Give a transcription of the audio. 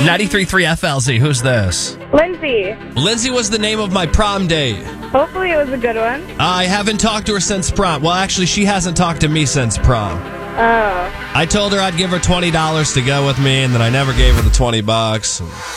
93.3 FLZ. Who's this? Lindsay. Lindsay was the name of my prom date. Hopefully it was a good one. I haven't talked to her since prom. Well, actually, she hasn't talked to me since prom. Oh. I told her I'd give her $20 to go with me, and then I never gave her the $20.